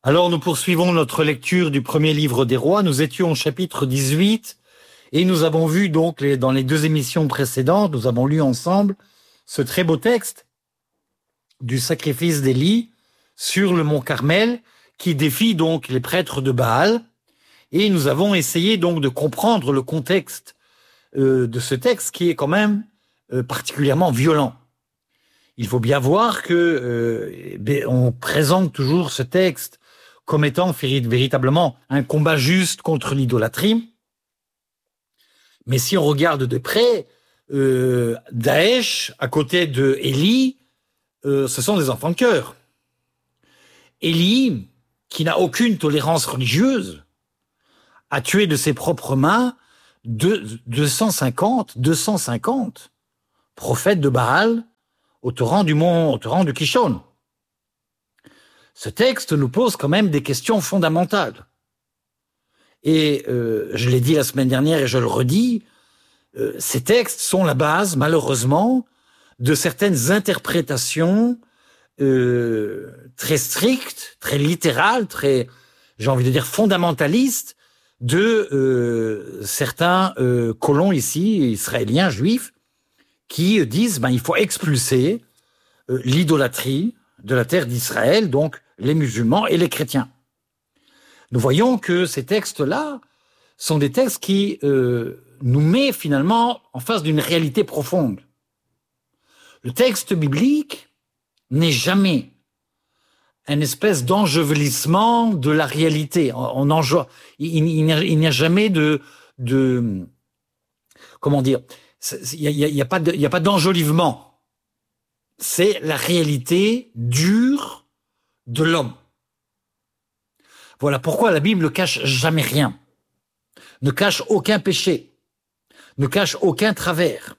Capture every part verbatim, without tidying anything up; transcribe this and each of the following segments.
Alors nous poursuivons notre lecture du premier livre des rois. Nous étions au chapitre dix-huit et nous avons vu donc les, dans les deux émissions précédentes, nous avons lu ensemble ce très beau texte du sacrifice d'Élie sur le mont Carmel qui défie donc les prêtres de Baal. Et nous avons essayé donc de comprendre le contexte euh, de ce texte qui est quand même euh, particulièrement violent. Il faut bien voir que euh, on présente toujours ce texte comme étant véritablement un combat juste contre l'idolâtrie. Mais si on regarde de près, euh, Daesh, à côté de Élie, euh, ce sont des enfants de cœur. Élie, qui n'a aucune tolérance religieuse, a tué de ses propres mains deux cent cinquante prophètes de Baal au torrent du mont, au torrent du Kishon. Ce texte nous pose quand même des questions fondamentales. Et euh, je l'ai dit la semaine dernière et je le redis, euh, ces textes sont la base, malheureusement, de certaines interprétations euh, très strictes, très littérales, très, j'ai envie de dire, fondamentalistes de euh, certains euh, colons ici, israéliens, juifs, qui disent ben, il faut expulser euh, l'idolâtrie de la terre d'Israël, donc les musulmans et les chrétiens. Nous voyons que ces textes-là sont des textes qui euh, nous mettent finalement en face d'une réalité profonde. Le texte biblique n'est jamais une espèce d'enjeuvelissement de la réalité. On enje... Il, il, il n'y a jamais de, de comment dire, il n'y a, il y a pas de, il y a pas d'enjolivement. C'est la réalité dure de l'homme. Voilà pourquoi la Bible ne cache jamais rien, ne cache aucun péché, ne cache aucun travers.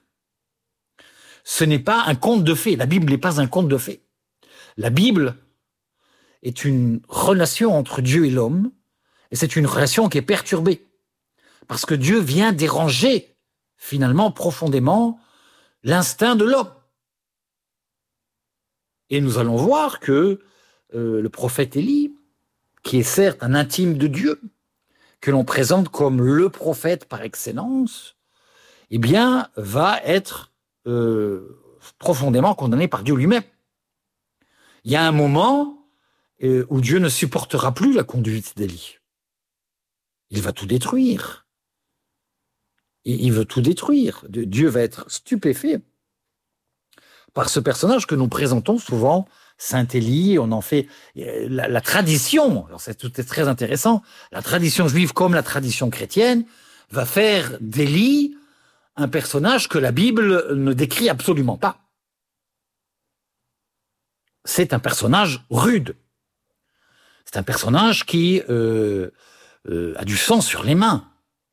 Ce n'est pas un conte de fées. La Bible n'est pas un conte de fées. La Bible est une relation entre Dieu et l'homme, et c'est une relation qui est perturbée, parce que Dieu vient déranger, finalement, profondément, l'instinct de l'homme. Et nous allons voir que euh, le prophète Élie, qui est certes un intime de Dieu, que l'on présente comme le prophète par excellence, eh bien, va être euh, profondément condamné par Dieu lui-même. Il y a un moment euh, où Dieu ne supportera plus la conduite d'Élie. Il va tout détruire. Il, il veut tout détruire. Dieu va être stupéfait par ce personnage que nous présentons souvent, Saint Élie. On en fait la, la tradition, alors c'est tout est très intéressant, la tradition juive comme la tradition chrétienne va faire d'Élie un personnage que la Bible ne décrit absolument pas. C'est un personnage rude. C'est un personnage qui euh, euh, a du sang sur les mains.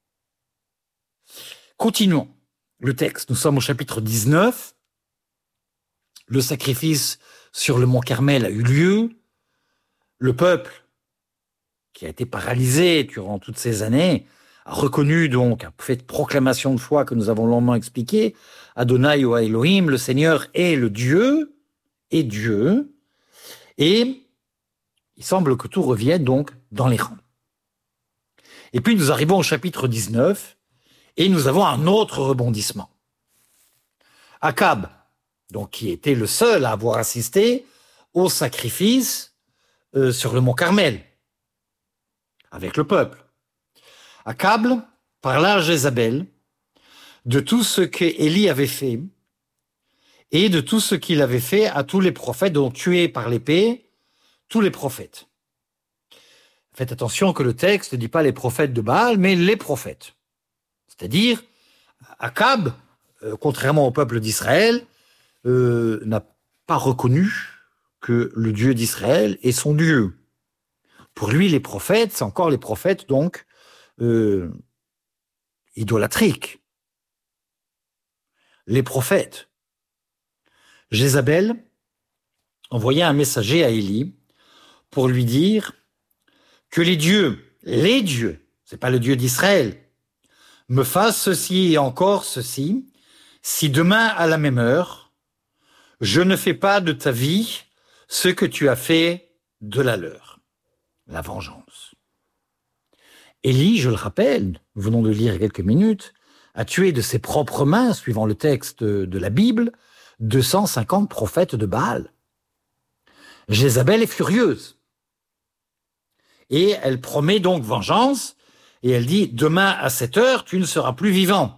Continuons le texte. Nous sommes au chapitre dix-neuf. Le sacrifice sur le mont Carmel a eu lieu. Le peuple, qui a été paralysé durant toutes ces années, a reconnu donc, a fait de proclamation de foi que nous avons longuement expliqué, Adonai ou Elohim, le Seigneur est le Dieu, est Dieu, et il semble que tout revienne donc dans les rangs. Et puis nous arrivons au chapitre dix-neuf, et nous avons un autre rebondissement. Akab, donc qui était le seul à avoir assisté au sacrifice euh, sur le mont Carmel, avec le peuple. Akab parla à Jézabel de tout ce qu'Élie avait fait et de tout ce qu'il avait fait à tous les prophètes, dont tués par l'épée, tous les prophètes. Faites attention que le texte ne dit pas les prophètes de Baal, mais les prophètes. C'est-à-dire, Akab, euh, contrairement au peuple d'Israël, euh, n'a pas reconnu que le Dieu d'Israël est son Dieu. Pour lui, les prophètes, c'est encore les prophètes, donc, euh, idolâtriques. Les prophètes. Jézabel envoya un messager à Élie pour lui dire que les dieux, les dieux, c'est pas le Dieu d'Israël, me fassent ceci et encore ceci, si demain à la même heure, je ne fais pas de ta vie ce que tu as fait de la leur. la vengeance. Élie, je le rappelle, nous venons de lire il y a quelques minutes, a tué de ses propres mains, suivant le texte de la Bible, deux cent cinquante prophètes de Baal. Jézabel est furieuse. Et elle promet donc vengeance, et elle dit, demain à cette heure, tu ne seras plus vivant.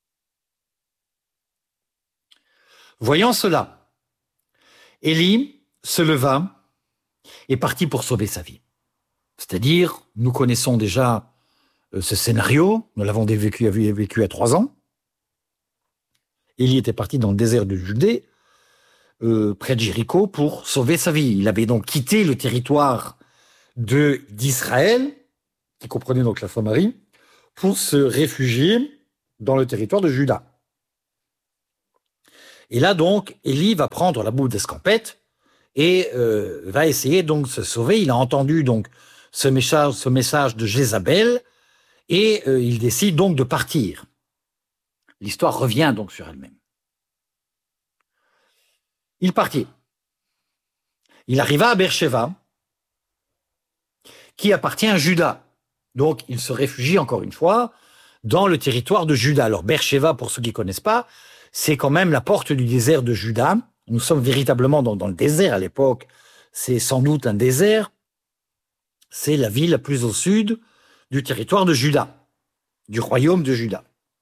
Voyant cela, Élie se leva et partit pour sauver sa vie. C'est-à-dire, nous connaissons déjà ce scénario, nous l'avons vécu, vécu à trois ans. Élie était parti dans le désert de Judée, euh, près de Jéricho, pour sauver sa vie. Il avait donc quitté le territoire de, d'Israël, qui comprenait donc la Samarie, pour se réfugier dans le territoire de Juda. Et là donc, Élie va prendre la boule d'escampette et euh, va essayer donc de se sauver. Il a entendu donc ce message, ce message de Jézabel et euh, il décide donc de partir. L'histoire revient donc sur elle-même. Il partit. Il arriva à Beersheba, qui appartient à Juda. Donc, il se réfugie encore une fois dans le territoire de Juda. Alors, Beersheba, pour ceux qui ne connaissent pas, c'est quand même la porte du désert de Juda. Nous sommes véritablement dans, dans le désert à l'époque. C'est sans doute un désert. C'est la ville la plus au sud du territoire de Juda, du royaume de Juda.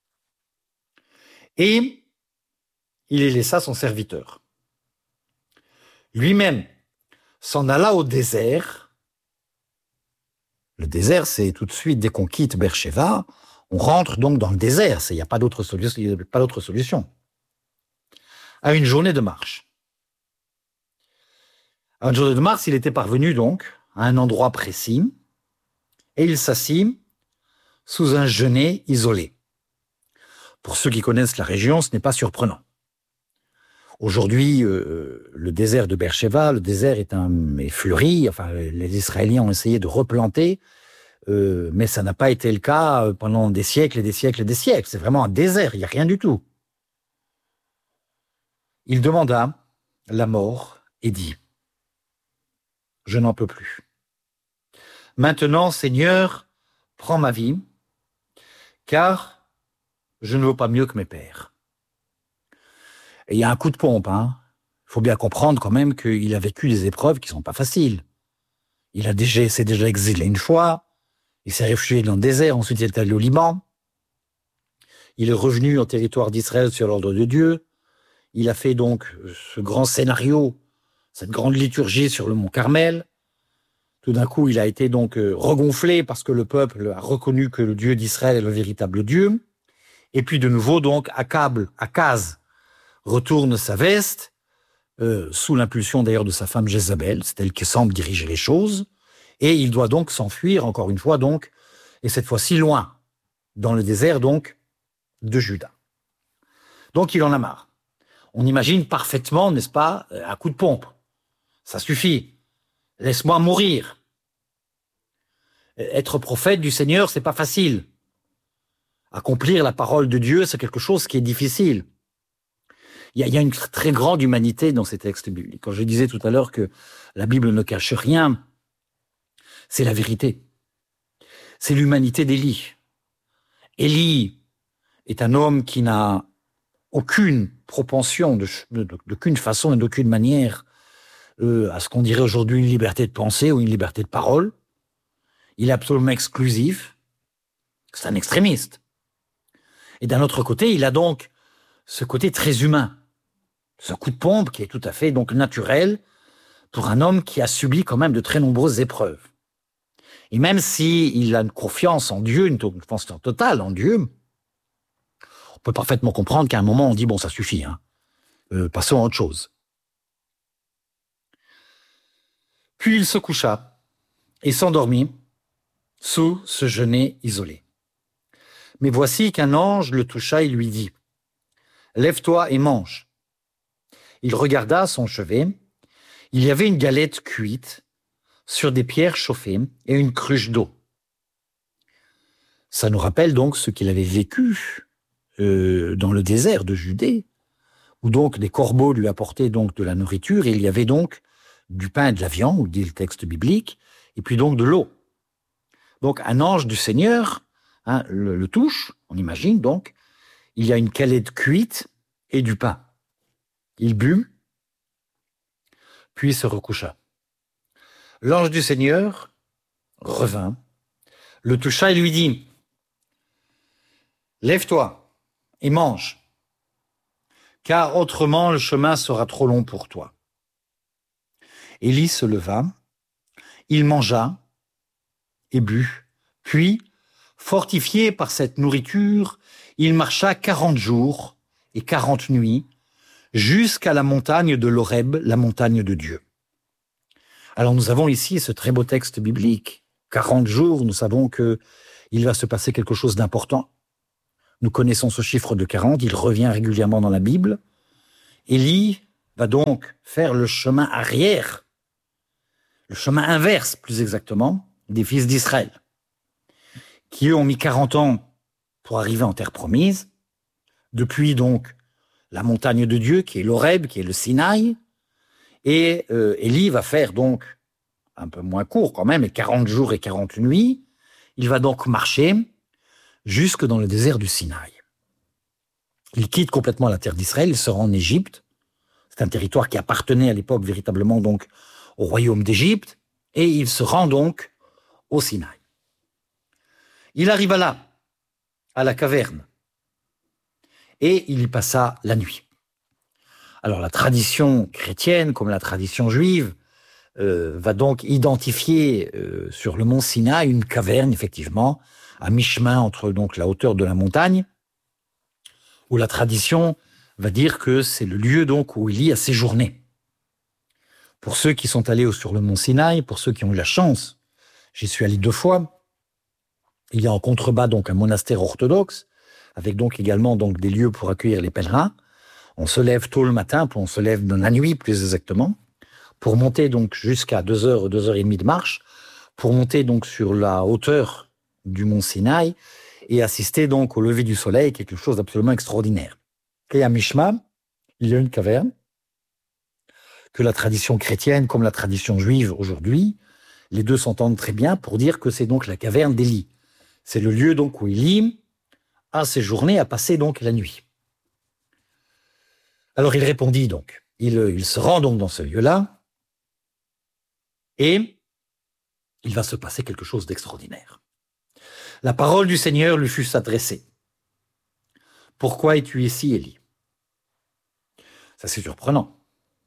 Et il y laissa son serviteur. Lui-même s'en alla au désert. Le désert, c'est tout de suite, dès qu'on quitte Beersheba, on rentre donc dans le désert. Il n'y a pas d'autre solution, il n'y a pas d'autre solution. À une journée de marche. À une journée de marche, il était parvenu donc à un endroit précis et il s'assit sous un genêt isolé. Pour ceux qui connaissent la région, ce n'est pas surprenant. Aujourd'hui, euh, le désert de Beersheba, le désert est, un, est fleuri. Enfin, les Israéliens ont essayé de replanter, euh, mais ça n'a pas été le cas pendant des siècles et des siècles et des siècles. C'est vraiment un désert, il n'y a rien du tout. Il demanda la mort et dit, « Je n'en peux plus. Maintenant, Seigneur, prends ma vie, car je ne vaux pas mieux que mes pères. » Et il y a un coup de pompe, hein. Il faut bien comprendre quand même qu'il a vécu des épreuves qui ne sont pas faciles. Il a déjà, s'est déjà exilé une fois, il s'est réfugié dans le désert, ensuite il est allé au Liban. Il est revenu en territoire d'Israël sur l'ordre de Dieu. Il a fait donc ce grand scénario, cette grande liturgie sur le mont Carmel. Tout d'un coup, il a été donc regonflé parce que le peuple a reconnu que le Dieu d'Israël est le véritable Dieu. Et puis de nouveau, donc, Akab, Akaz retourne sa veste, euh, sous l'impulsion d'ailleurs de sa femme Jézabel, c'est elle qui semble diriger les choses, et il doit donc s'enfuir, encore une fois, donc, et cette fois-ci loin, dans le désert donc de Juda. Donc il en a marre. On imagine parfaitement, n'est-ce pas, un coup de pompe. Ça suffit. Laisse-moi mourir. Être prophète du Seigneur, c'est pas facile. Accomplir la parole de Dieu, c'est quelque chose qui est difficile. Il y a, il y a une très grande humanité dans ces textes bibliques. Quand je disais tout à l'heure que la Bible ne cache rien, c'est la vérité. C'est l'humanité d'Élie. Élie est un homme qui n'a aucune propension, de, de, d'aucune façon et d'aucune manière euh, à ce qu'on dirait aujourd'hui une liberté de pensée ou une liberté de parole. Il est absolument exclusif. C'est un extrémiste. Et d'un autre côté, il a donc ce côté très humain. Ce coup de pompe qui est tout à fait donc naturel pour un homme qui a subi quand même de très nombreuses épreuves. Et même s'il a une confiance en Dieu, une confiance totale en Dieu, on peut parfaitement comprendre qu'à un moment on dit bon ça suffit, hein. euh, passons à autre chose. Puis il se coucha et s'endormit sous ce genêt isolé. Mais voici qu'un ange le toucha et lui dit « Lève-toi et mange ». Il regarda à son chevet. Il y avait une galette cuite sur des pierres chauffées et une cruche d'eau. Ça nous rappelle donc ce qu'il avait vécu euh, dans le désert de Judée, où donc des corbeaux lui apportaient donc de la nourriture et il y avait donc du pain et de la viande, dit le texte biblique, et puis donc de l'eau. Donc un ange du Seigneur hein, le, le touche, on imagine donc, il y a une galette cuite et du pain. Il but, puis se recoucha. L'ange du Seigneur revint, le toucha et lui dit « Lève-toi et mange, car autrement le chemin sera trop long pour toi. » Élie se leva, il mangea et but, puis, fortifié par cette nourriture, il marcha quarante jours et quarante nuits jusqu'à la montagne de l'Horeb, la montagne de Dieu. Alors nous avons ici ce très beau texte biblique. quarante jours, nous savons qu'il va se passer quelque chose d'important. Nous connaissons ce chiffre de quarante, il revient régulièrement dans la Bible. Élie va donc faire le chemin arrière, le chemin inverse plus exactement, des fils d'Israël, qui eux ont mis quarante ans pour arriver en terre promise, depuis donc la montagne de Dieu, qui est l'Horeb, qui est le Sinaï, et euh, Élie va faire donc, un peu moins court quand même, quarante jours et quarante nuits, il va donc marcher jusque dans le désert du Sinaï. Il quitte complètement la terre d'Israël, il se rend en Égypte, c'est un territoire qui appartenait à l'époque véritablement donc au royaume d'Égypte, et il se rend donc au Sinaï. Il arriva là, à la caverne, et il y passa la nuit. Alors la tradition chrétienne, comme la tradition juive, euh, va donc identifier euh, sur le mont Sinaï une caverne, effectivement, à mi-chemin entre donc la hauteur de la montagne, où la tradition va dire que c'est le lieu donc où Élie a séjourné. Pour ceux qui sont allés sur le mont Sinaï, pour ceux qui ont eu la chance, j'y suis allé deux fois, il y a en contrebas donc un monastère orthodoxe, avec donc également donc des lieux pour accueillir les pèlerins. On se lève tôt le matin, puis on se lève dans la nuit plus exactement, pour monter donc jusqu'à deux heures, deux heures et demie de marche, pour monter donc sur la hauteur du mont Sinaï et assister donc au lever du soleil, quelque chose d'absolument extraordinaire. Et à mi-chemin, il y a une caverne que la tradition chrétienne comme la tradition juive aujourd'hui, les deux s'entendent très bien pour dire que c'est donc la caverne d'Élie. C'est le lieu donc où Élie a séjourné, a passé donc la nuit. Alors il répondit donc, il, il se rend donc dans ce lieu-là, et il va se passer quelque chose d'extraordinaire. La parole du Seigneur lui fut adressée. « Pourquoi es-tu ici, Élie ?» Ça c'est surprenant.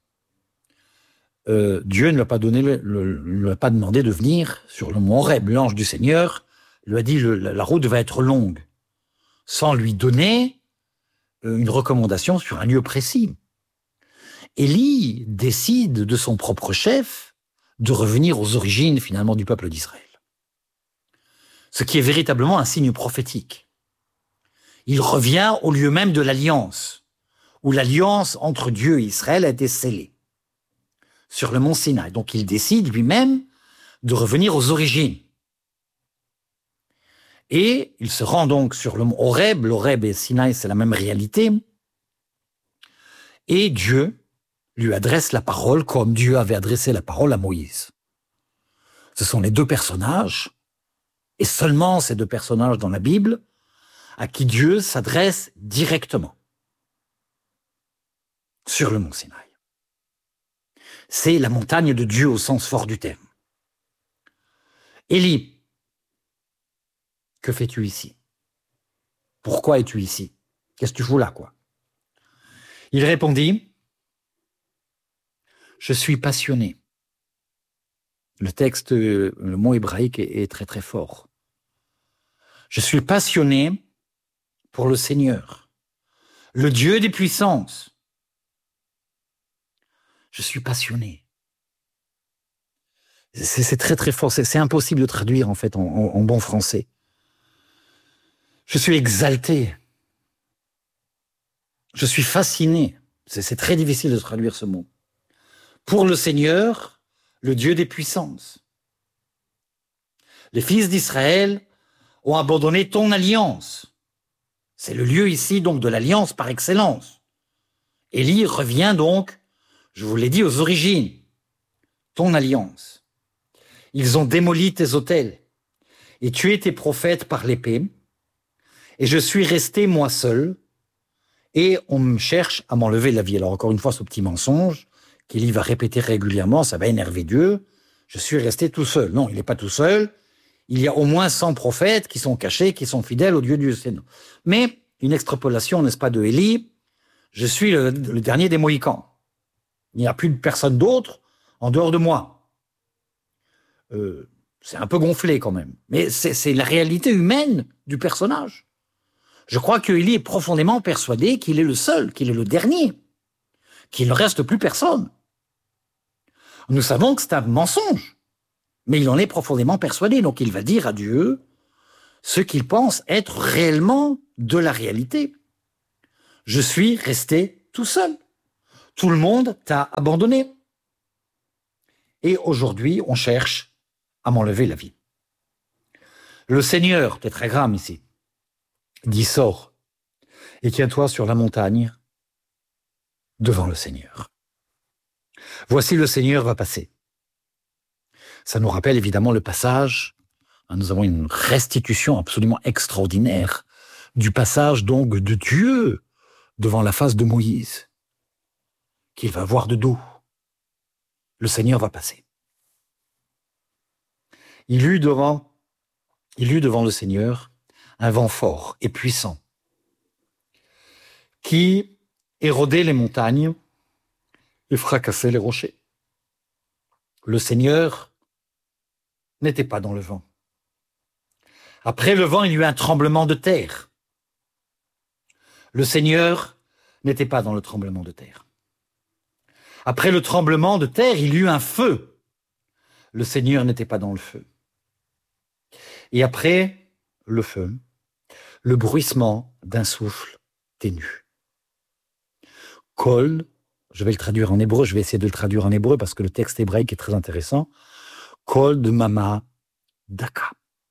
Euh, Dieu ne lui a pas donné, le, le, lui a pas demandé de venir sur le mont Horeb. L'ange du Seigneur lui a dit le, la route va être longue, sans lui donner une recommandation sur un lieu précis. Élie décide de son propre chef de revenir aux origines finalement du peuple d'Israël. Ce qui est véritablement un signe prophétique. Il revient au lieu même de l'alliance, où l'alliance entre Dieu et Israël a été scellée, sur le mont Sinaï. Donc il décide lui-même de revenir aux origines. Et il se rend donc sur le mont Horeb, l'Horeb et Sinaï, c'est la même réalité, et Dieu lui adresse la parole comme Dieu avait adressé la parole à Moïse. Ce sont les deux personnages, et seulement ces deux personnages dans la Bible, à qui Dieu s'adresse directement sur le mont Sinaï. C'est la montagne de Dieu au sens fort du terme. Élie, que fais-tu ici? Pourquoi es-tu ici? Qu'est-ce que tu fous là, quoi? Il répondit, je suis passionné. Le texte, le mot hébraïque est, est très très fort. Je suis passionné pour le Seigneur, le Dieu des puissances. Je suis passionné. C'est, c'est très très fort, c'est, c'est impossible de traduire en fait en, en, en bon français. Je suis exalté. Je suis fasciné. C'est, c'est très difficile de traduire ce mot. Pour le Seigneur, le Dieu des puissances. Les fils d'Israël ont abandonné ton alliance. C'est le lieu ici donc de l'alliance par excellence. Élie revient donc, je vous l'ai dit, aux origines. Ton alliance. Ils ont démoli tes autels et tué tes prophètes par l'épée. Et je suis resté moi seul et on me cherche à m'enlever la vie. Alors encore une fois, ce petit mensonge qu'Élie va répéter régulièrement, ça va énerver Dieu. Je suis resté tout seul. Non, il n'est pas tout seul. Il y a au moins cent prophètes qui sont cachés, qui sont fidèles au Dieu du ciel. Mais une extrapolation, n'est-ce pas, de Élie, je suis le, le dernier des Mohicans. Il n'y a plus de personne d'autre en dehors de moi. Euh, c'est un peu gonflé quand même. Mais c'est la réalité humaine du personnage. Je crois que Élie est profondément persuadé qu'il est le seul, qu'il est le dernier, qu'il ne reste plus personne. Nous savons que c'est un mensonge, mais il en est profondément persuadé. Donc il va dire à Dieu ce qu'il pense être réellement de la réalité. Je suis resté tout seul. Tout le monde t'a abandonné. Et aujourd'hui, on cherche à m'enlever la vie. Le Seigneur, tétragramme ici, dit sors et tiens-toi sur la montagne devant le Seigneur. Voici le Seigneur va passer. Ça nous rappelle évidemment le passage, nous avons une restitution absolument extraordinaire du passage donc de Dieu devant la face de Moïse, qu'il va voir de dos. Le Seigneur va passer. Il eut devant, il eut devant le Seigneur un vent fort et puissant qui érodait les montagnes et fracassait les rochers. Le Seigneur n'était pas dans le vent. Après le vent, il y eut un tremblement de terre. Le Seigneur n'était pas dans le tremblement de terre. Après le tremblement de terre, il y eut un feu. Le Seigneur n'était pas dans le feu. Et après le feu, le bruissement d'un souffle ténu. Kol, je vais le traduire en hébreu, je vais essayer de le traduire en hébreu parce que le texte hébraïque est très intéressant. Kol de mama daka.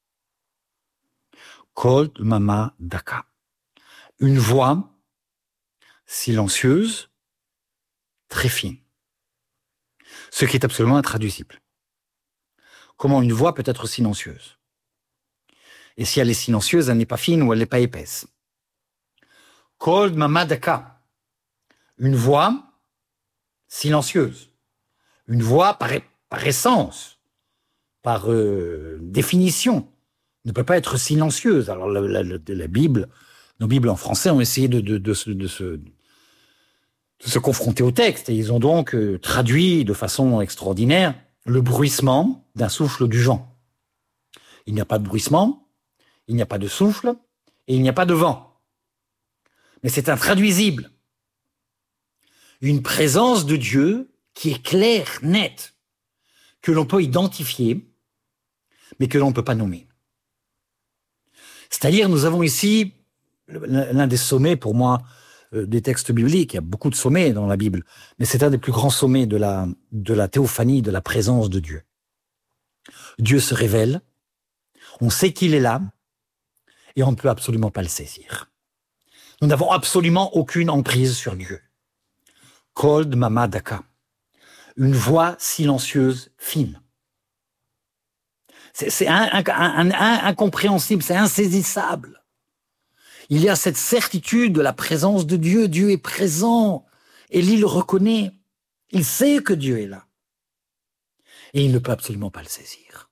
Kol de mama daka. Une voix silencieuse, très fine. Ce qui est absolument intraduisible. Comment une voix peut être silencieuse? Et si elle est silencieuse, elle n'est pas fine ou elle n'est pas épaisse. Kol de mama daka. Une voix silencieuse. Une voix par, par essence, par euh, définition, ne peut pas être silencieuse. Alors la, la, la, la Bible, nos Bibles en français ont essayé de, de, de, de, de, se, de se confronter au texte et ils ont donc euh, traduit de façon extraordinaire le bruissement d'un souffle du vent. Il n'y a pas de bruissement, il n'y a pas de souffle et il n'y a pas de vent. Mais c'est intraduisible. Une présence de Dieu qui est claire, nette, que l'on peut identifier, mais que l'on ne peut pas nommer. C'est-à-dire, nous avons ici l'un des sommets, pour moi, des textes bibliques. Il y a beaucoup de sommets dans la Bible, mais c'est un des plus grands sommets de la, de la théophanie, de la présence de Dieu. Dieu se révèle, on sait qu'il est là, et on ne peut absolument pas le saisir. Nous n'avons absolument aucune emprise sur Dieu. Kol de mama daka. Une voix silencieuse, fine. C'est un, un, un, un, incompréhensible, c'est insaisissable. Il y a cette certitude de la présence de Dieu. Dieu est présent. Élie le reconnaît. Il sait que Dieu est là. Et il ne peut absolument pas le saisir.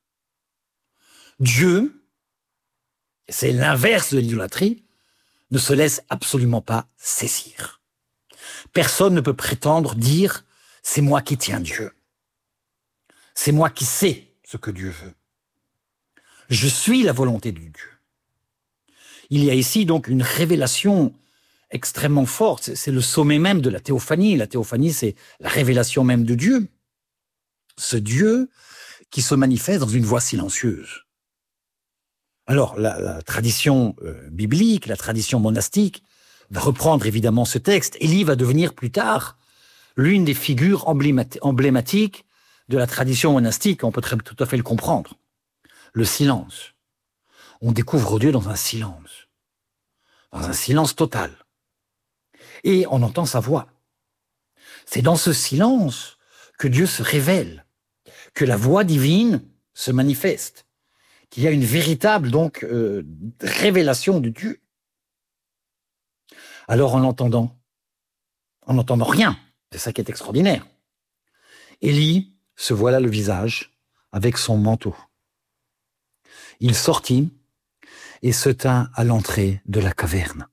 Dieu, c'est l'inverse de l'idolâtrie, ne se laisse absolument pas saisir. Personne ne peut prétendre dire « c'est moi qui tiens Dieu ». C'est moi qui sais ce que Dieu veut. Je suis la volonté de Dieu. Il y a ici donc une révélation extrêmement forte. C'est le sommet même de la théophanie. La théophanie, c'est la révélation même de Dieu. Ce Dieu qui se manifeste dans une voix silencieuse. Alors, la, la tradition euh, biblique, la tradition monastique, va reprendre évidemment ce texte. Élie va devenir plus tard l'une des figures emblématiques de la tradition monastique. On peut très, tout à fait le comprendre. Le silence. On découvre Dieu dans un silence. Dans un silence total. Et on entend sa voix. C'est dans ce silence que Dieu se révèle, que la voix divine se manifeste, qu'il y a une véritable donc euh, révélation de Dieu. Alors en l'entendant, en n'entendant rien, c'est ça qui est extraordinaire, Élie se voila le visage avec son manteau. Il sortit et se tint à l'entrée de la caverne.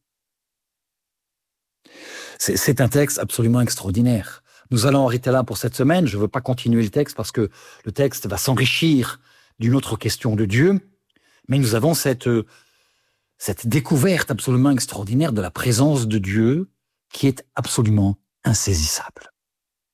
C'est, c'est un texte absolument extraordinaire. Nous allons arrêter là pour cette semaine. Je ne veux pas continuer le texte parce que le texte va s'enrichir d'une autre question de Dieu. Mais nous avons cette, cette découverte absolument extraordinaire de la présence de Dieu qui est absolument insaisissable.